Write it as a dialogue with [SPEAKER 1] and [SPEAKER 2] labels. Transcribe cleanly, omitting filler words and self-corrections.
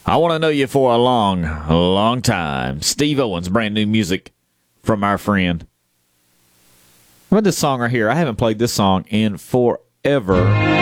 [SPEAKER 1] I want to know you for a long, long time. Steve Owens, brand new music from our friend. What about this song right here? I haven't played this song in forever.